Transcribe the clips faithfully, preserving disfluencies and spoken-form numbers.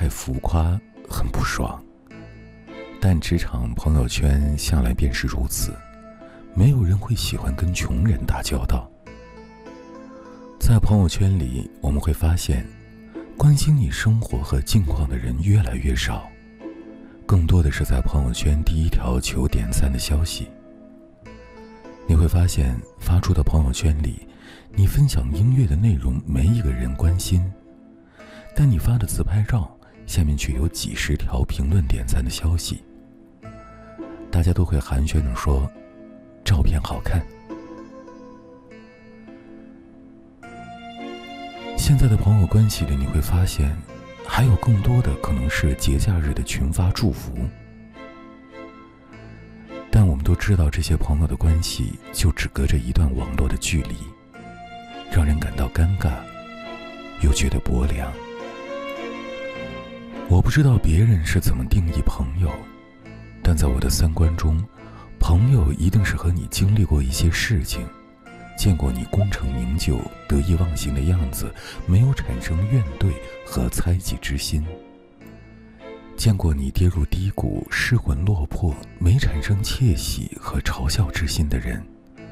太浮夸，很不爽。但职场朋友圈向来便是如此，没有人会喜欢跟穷人打交道。在朋友圈里，我们会发现，关心你生活和近况的人越来越少，更多的是在朋友圈第一条求点赞的消息。你会发现，发出的朋友圈里，你分享音乐的内容没一个人关心，但你发的自拍照下面却有几十条评论点赞的消息。大家都会寒暄地说，照片好看。现在的朋友关系里，你会发现，还有更多的可能是节假日的群发祝福。但我们都知道，这些朋友的关系就只隔着一段网络的距离，让人感到尴尬，又觉得薄凉。我不知道别人是怎么定义朋友，但在我的三观中，朋友一定是和你经历过一些事情，见过你功成名就、得意忘形的样子，没有产生怨怼和猜忌之心；见过你跌入低谷、失魂落魄，没产生窃喜和嘲笑之心的人。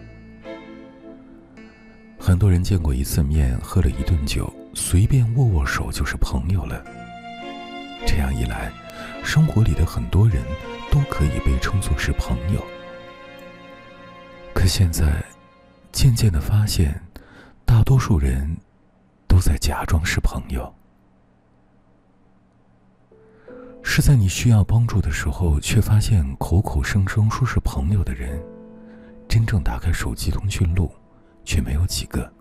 很多人见过一次面，喝了一顿酒，随便握握手就是朋友了。这样一来，生活里的很多人都可以被称作是朋友。可现在渐渐地发现，大多数人都在假装是朋友，是在你需要帮助的时候，却发现口口声声说是朋友的人，真正打开手机通讯录却没有几个。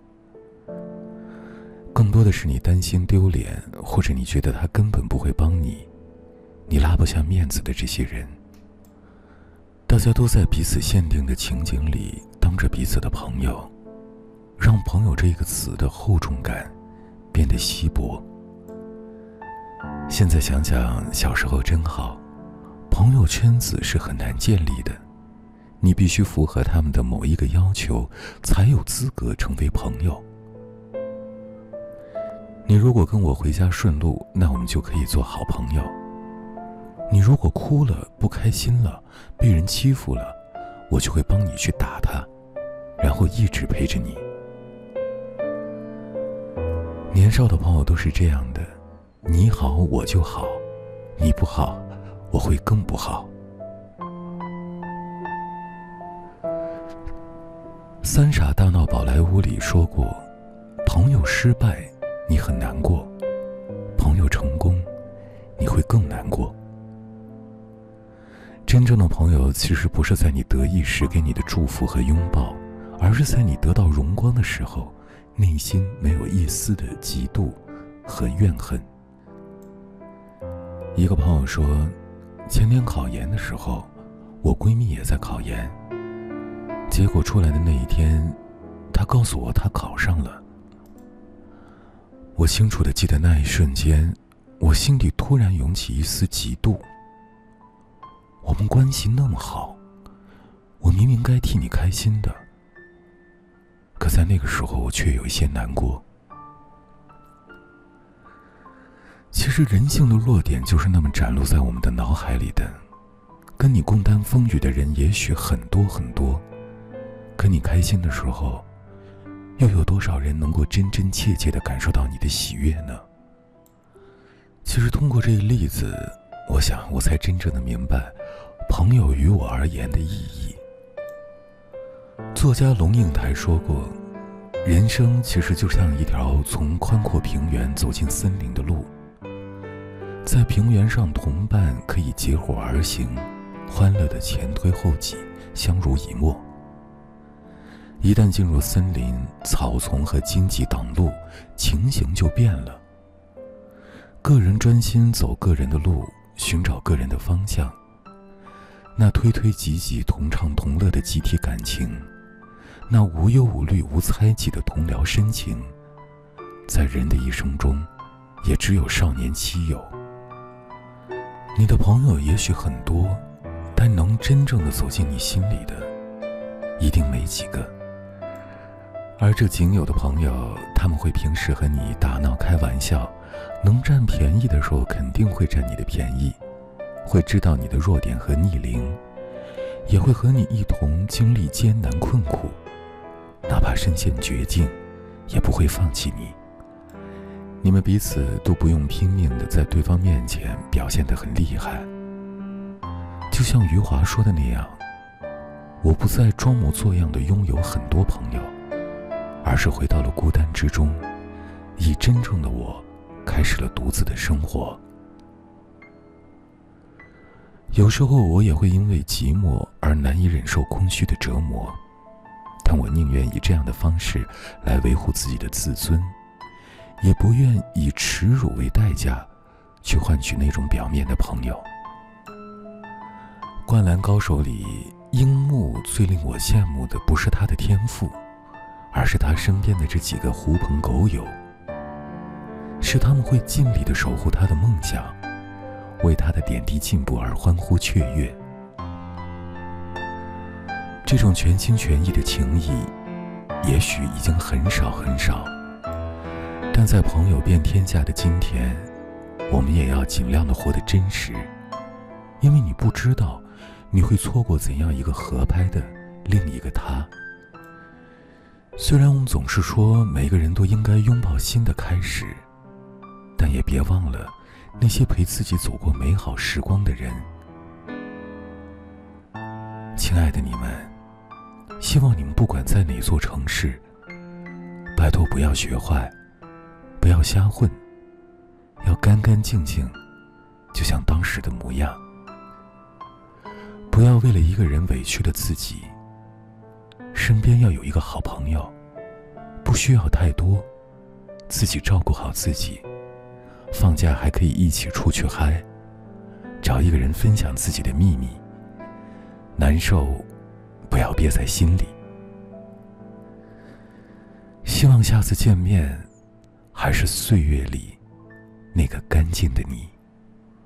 更多的是你担心丢脸，或者你觉得他根本不会帮你，你拉不下面子的这些人。大家都在彼此限定的情景里当着彼此的朋友，让朋友这个词的厚重感变得稀薄。现在想想，小时候真好，朋友圈子是很难建立的，你必须符合他们的某一个要求，才有资格成为朋友。你如果跟我回家顺路，那我们就可以做好朋友。你如果哭了、不开心了、被人欺负了，我就会帮你去打他，然后一直陪着你。年少的朋友都是这样的，你好我就好，你不好我会更不好。三傻大闹宝莱坞里说过，朋友失败你很难过，朋友成功你会更难过。真正的朋友其实不是在你得意时给你的祝福和拥抱，而是在你得到荣光的时候，内心没有一丝的嫉妒和怨恨。一个朋友说，前年考研的时候，我闺蜜也在考研，结果出来的那一天，她告诉我她考上了。我清楚地记得那一瞬间，我心里突然涌起一丝嫉妒。我们关系那么好，我明明该替你开心的，可在那个时候我却有一些难过。其实人性的弱点就是那么展露在我们的脑海里的，跟你共担风雨的人也许很多很多，可你开心的时候，又有多少人能够真真切切地感受到你的喜悦呢？其实通过这个例子，我想我才真正的明白朋友于我而言的意义。作家龙应台说过，人生其实就像一条从宽阔平原走进森林的路，在平原上同伴可以结伙而行，欢乐的前推后挤，相濡以沫。一旦进入森林，草丛和荆棘挡路，情形就变了。个人专心走个人的路，寻找个人的方向，那推推挤挤、同唱同乐的集体感情，那无忧无虑、无猜忌的同僚深情，在人的一生中，也只有少年期有。你的朋友也许很多，但能真正的走进你心里的，一定没几个。而这仅有的朋友，他们会平时和你打闹开玩笑， 能占便宜的时候肯定会占你的便宜，会知道你的弱点和逆鳞，也会和你一同经历艰难困苦，哪怕身陷绝境，也不会放弃你。你们彼此都不用拼命地在对方面前表现得很厉害。就像余华说的那样，我不再装模作样地拥有很多朋友，而是回到了孤单之中，以真正的我开始了独自的生活。有时候我也会因为寂寞而难以忍受空虚的折磨，但我宁愿以这样的方式来维护自己的自尊，也不愿以耻辱为代价去换取那种表面的朋友。灌篮高手里，樱木最令我羡慕的不是他的天赋，而是他身边的这几个狐朋狗友，是他们会尽力地守护他的梦想，为他的点滴进步而欢呼雀跃。这种全心全意的情谊，也许已经很少很少，但在朋友变天价的今天，我们也要尽量的活得真实，因为你不知道你会错过怎样一个合拍的另一个他。虽然我们总是说每个人都应该拥抱新的开始，但也别忘了那些陪自己走过美好时光的人。亲爱的你们，希望你们不管在哪座城市，拜托不要学坏，不要瞎混，要干干净净，就像当时的模样。不要为了一个人委屈了自己，身边要有一个好朋友，不需要太多，自己照顾好自己，放假还可以一起出去嗨，找一个人分享自己的秘密，难受不要憋在心里。希望下次见面还是岁月里那个干净的你。